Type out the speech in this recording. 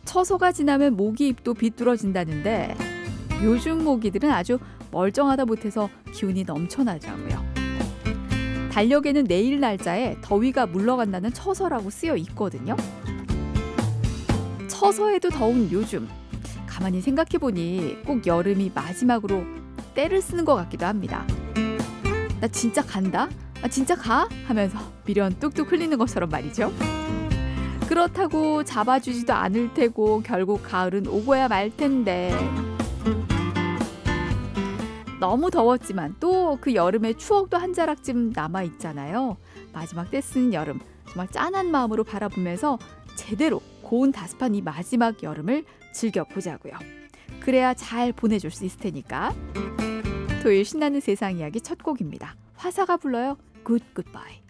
처서가 지나면 모기 잎도 비뚤어진다는데 요즘 모기들은 아주 멀쩡하다 못해서 기운이 넘쳐나더라고요. 달력에는 내일 날짜에 더위가 물러간다는 처서라고 쓰여 있거든요. 처서에도 더운 요즘, 가만히 생각해보니 꼭 여름이 마지막으로 때를 쓰는 것 같기도 합니다. 나 진짜 간다? 아, 진짜 가? 하면서 미련 뚝뚝 흘리는 것처럼 말이죠. 그렇다고 잡아주지도 않을 테고 결국 가을은 오고야 말 텐데. 너무 더웠지만 또 그 여름의 추억도 한 자락쯤 남아있잖아요. 마지막 때 쓰는 여름, 정말 짠한 마음으로 바라보면서 제대로 고운다습한 이 마지막 여름을 즐겨보자고요. 그래야 잘 보내줄 수 있을 테니까. 토요일 신나는 세상 이야기 첫 곡입니다. 화사가 불러요. 굿 굿바이.